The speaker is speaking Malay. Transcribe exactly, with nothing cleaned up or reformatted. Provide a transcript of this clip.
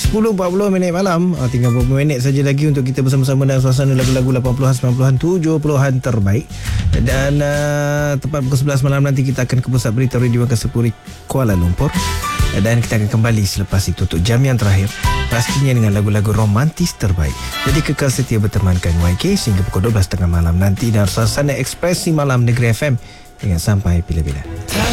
sepuluh empat puluh minit malam. uh, Tinggal beberapa minit saja lagi untuk kita bersama-sama dalam suasana lagu-lagu lapan puluhan, sembilan puluhan, tujuh puluhan terbaik. Dan uh, tepat pukul sebelas malam nanti kita akan ke pusat berita Radio Kasepuri Kuala Lumpur. Dan kita akan kembali selepas itu untuk jam yang terakhir, pastinya dengan lagu-lagu romantis terbaik. Jadi kekal setia bertemankan Y K sehingga pukul dua belas tiga puluh malam nanti dalam suasana ekspresi malam Negeri F M dengan sampai bila-bila.